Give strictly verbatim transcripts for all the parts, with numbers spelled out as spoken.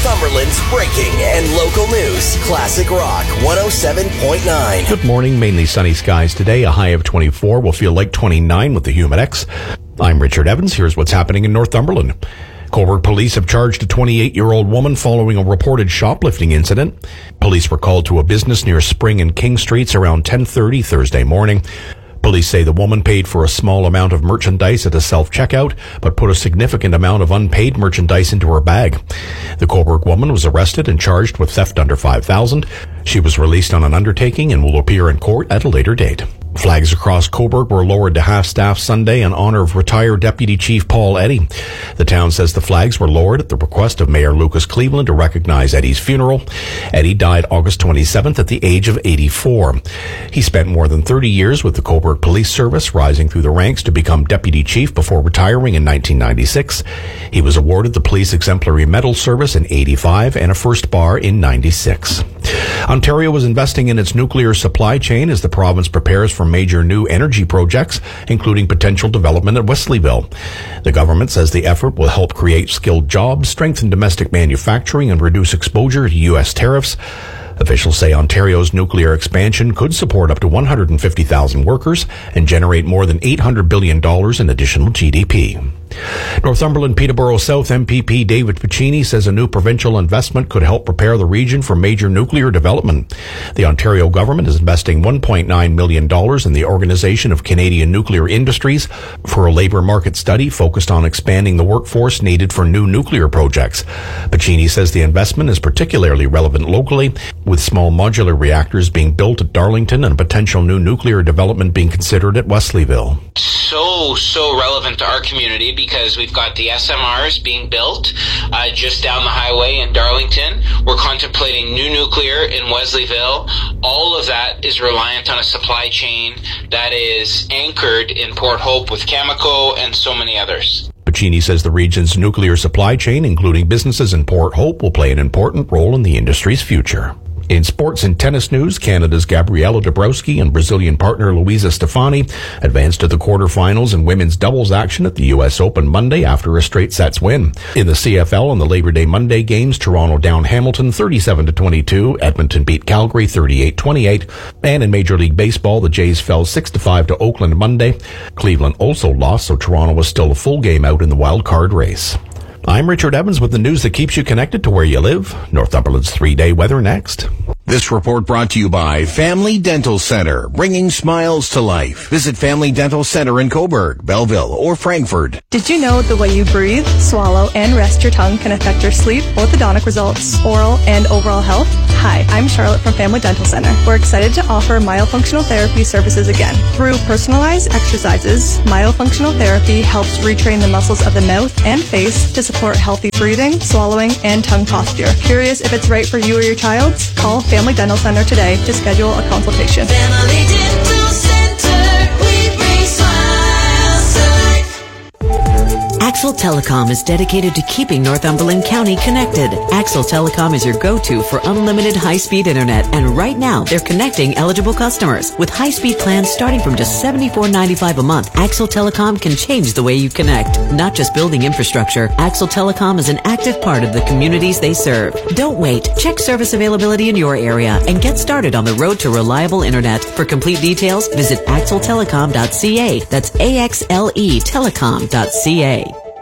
Northumberland's breaking and local news. Classic Rock one oh seven point nine. Good morning. Mainly sunny skies today. A high of twenty-four. Will feel like twenty-nine with the Humidex. I'm Richard Evans. Here's what's happening in Northumberland. Cobourg police have charged a twenty-eight-year-old woman following a reported shoplifting incident. Police were called to a business near Spring and King Streets around ten thirty Thursday morning. Police say the woman paid for a small amount of merchandise at a self-checkout, but put a significant amount of unpaid merchandise into her bag. The Cobourg woman was arrested and charged with theft under five thousand dollars. She was released on an undertaking and will appear in court at a later date. Flags across Cobourg were lowered to half-staff Sunday in honor of retired Deputy Chief Paul Eddy. The town says the flags were lowered at the request of Mayor Lucas Cleveland to recognize Eddy's funeral. Eddy died August twenty-seventh at the age of eighty-four. He spent more than thirty years with the Cobourg Police Service, rising through the ranks to become Deputy Chief before retiring in nineteen ninety-six. He was awarded the Police Exemplary Medal Service in eighty-five and a First Bar in ninety-six. Ontario is investing in its nuclear supply chain as the province prepares for major new energy projects, including potential development at Wesleyville. The government says the effort will help create skilled jobs, strengthen domestic manufacturing, and reduce exposure to U S tariffs. Officials say Ontario's nuclear expansion could support up to one hundred fifty thousand workers and generate more than eight hundred billion dollars in additional G D P. Northumberland Peterborough South M P P David Piccini says a new provincial investment could help prepare the region for major nuclear development. The Ontario government is investing one point nine million dollars in the Organization of Canadian Nuclear Industries for a labour market study focused on expanding the workforce needed for new nuclear projects. Piccini says the investment is particularly relevant locally, with small modular reactors being built at Darlington and potential new nuclear development being considered at Wesleyville. So, so relevant to our community because we've got the S M Rs being built uh, just down the highway in Darlington. We're contemplating new nuclear in Wesleyville. All of that is reliant on a supply chain that is anchored in Port Hope with Cameco and so many others. Piccini says the region's nuclear supply chain, including businesses in Port Hope, will play an important role in the industry's future. In sports and tennis news, Canada's Gabriela Dabrowski and Brazilian partner Luisa Stefani advanced to the quarterfinals in women's doubles action at the U S Open Monday after a straight sets win. In the C F L on the Labor Day Monday games, Toronto downed Hamilton thirty-seven to twenty-two, Edmonton beat Calgary thirty-eight twenty-eight, and in Major League Baseball, the Jays fell six to five to Oakland Monday. Cleveland also lost, so Toronto was still a full game out in the wild card race. I'm Richard Evans with the news that keeps you connected to where you live. Northumberland's three-day weather next. This report brought to you by Family Dental Center, bringing smiles to life. Visit Family Dental Center in Cobourg, Belleville, or Frankfurt. Did you know the way you breathe, swallow, and rest your tongue can affect your sleep, orthodontic results, oral, and overall health? Hi, I'm Charlotte from Family Dental Center. We're excited to offer myofunctional therapy services again. Through personalized exercises, myofunctional therapy helps retrain the muscles of the mouth and face to support healthy breathing, swallowing, and tongue posture. Curious if it's right for you or your child? Call Family Dental Center today to schedule a consultation. Family Dental Center, we bring smiles to life. Axel Telecom is dedicated to keeping Northumberland County connected. Axel Telecom is your go-to for unlimited high-speed internet, and right now they're connecting eligible customers with high-speed plans starting from just seventy-four ninety-five a month. Axel Telecom can change the way you connect, not just building infrastructure. Axel Telecom is an active part of the communities they serve. Don't wait. Check service availability in your area and get started on the road to reliable internet. For complete details, visit axel telecom dot c a. That's A X L E telecom dot c a.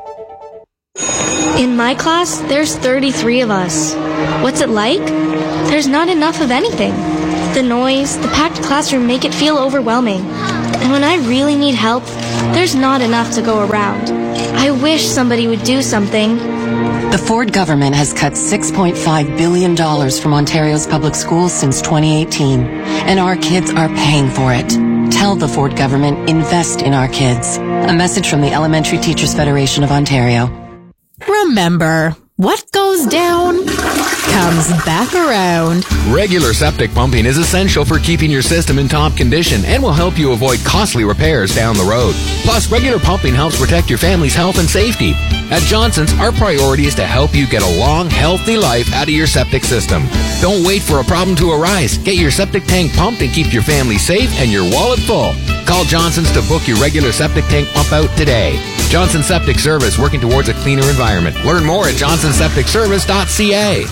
In my class, there's thirty-three of us. What's it like? There's not enough of anything. The noise, the packed classroom make it feel overwhelming. And when I really need help, there's not enough to go around. I wish somebody would do something. The Ford government has cut six point five billion dollars from Ontario's public schools since twenty eighteen, and our kids are paying for it. Tell the Ford government, invest in our kids. A message from the Elementary Teachers Federation of Ontario. Remember, what goes down comes back around. Regular septic pumping is essential for keeping your system in top condition and will help you avoid costly repairs down the road. Plus, regular pumping helps protect your family's health and safety. At Johnson's, our priority is to help you get a long, healthy life out of your septic system. Don't wait for a problem to arise. Get your septic tank pumped and keep your family safe and your wallet full. Call Johnson's to book your regular septic tank pump out today. Johnson Septic Service, working towards a cleaner environment. Learn more at johnson septic service dot c a.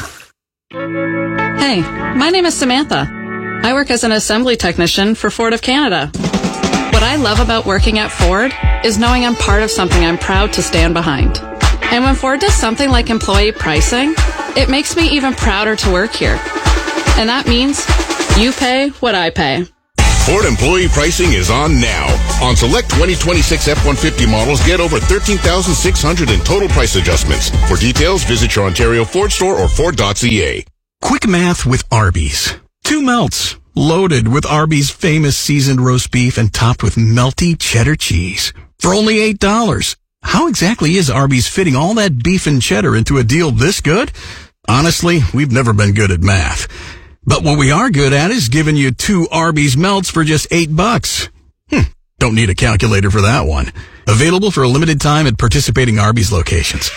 Hey, my name is Samantha. I work as an assembly technician for Ford of Canada. What I love about working at Ford is knowing I'm part of something I'm proud to stand behind. And when Ford does something like employee pricing, it makes me even prouder to work here. And that means you pay what I pay. Ford employee pricing is on now. On select twenty twenty-six F one fifty models, get over thirteen thousand six hundred in total price adjustments. For details, visit your Ontario Ford store or Ford dot c a. Quick math with Arby's. Two melts, loaded with Arby's famous seasoned roast beef and topped with melty cheddar cheese. For only eight dollars. How exactly is Arby's fitting all that beef and cheddar into a deal this good? Honestly, we've never been good at math. But what we are good at is giving you two Arby's melts for just eight bucks. Hm, don't need a calculator for that one. Available for a limited time at participating Arby's locations.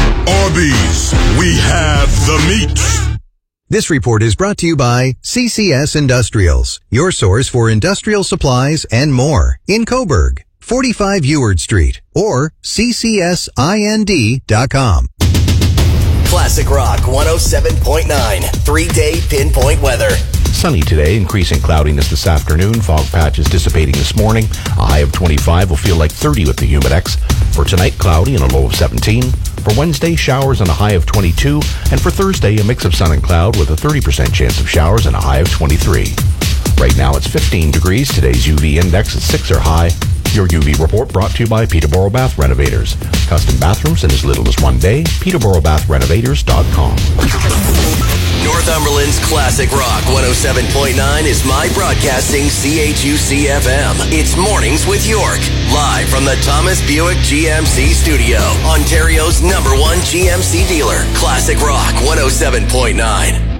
Arby's, we have the meat. This report is brought to you by C C S Industrials, your source for industrial supplies and more in Coburg, forty-five Eward Street, or c c s ind dot com. Classic Rock one oh seven point nine, three-day pinpoint weather. Sunny today, increasing cloudiness this afternoon. Fog patches dissipating this morning. A high of twenty-five will feel like thirty with the Humidex. For tonight, cloudy and a low of seventeen. For Wednesday, showers and a high of twenty-two. And for Thursday, a mix of sun and cloud with a thirty percent chance of showers and a high of twenty-three. Right now, it's fifteen degrees. Today's U V index is six or high. Your U V report brought to you by Peterborough Bath Renovators. Custom bathrooms in as little as one day. Peterborough Bath Renovators dot com. Northumberland's Classic Rock one oh seven point nine is My Broadcasting C H U C F M. It's Mornings with York. Live from the Thomas Buick G M C studio. Ontario's number one G M C dealer. Classic Rock one oh seven point nine.